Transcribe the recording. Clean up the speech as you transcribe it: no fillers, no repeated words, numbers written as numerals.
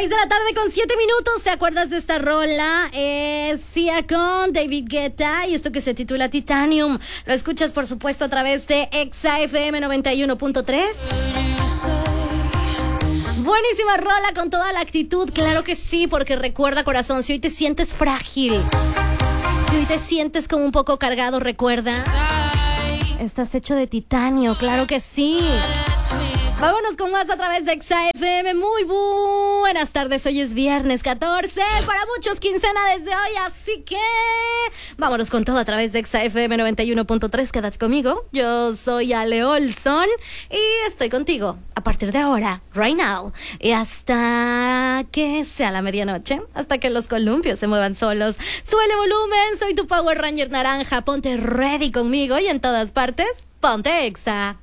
6 de la tarde con 7 minutos. ¿Te acuerdas de esta rola? Es Sia con David Guetta y esto que se titula Titanium. Lo escuchas, por supuesto, a través de Exa FM 91.3. Buenísima rola con toda la actitud, claro que sí, porque recuerda, corazón, si hoy te sientes frágil, si hoy te sientes como un poco cargado, recuerda, estás hecho de titanio, claro que sí. Vámonos con más a través de Exa FM. Muy buenas tardes, hoy es viernes 14, para muchos quincena desde hoy, así que vámonos con todo a través de Exa FM 91.3. Quédate conmigo, yo soy Ale Olson y estoy contigo a partir de ahora, right now, y hasta que sea la medianoche, hasta que los columpios se muevan solos. Súbele volumen, soy tu Power Ranger naranja, ponte ready conmigo y en todas partes, ponte Exa.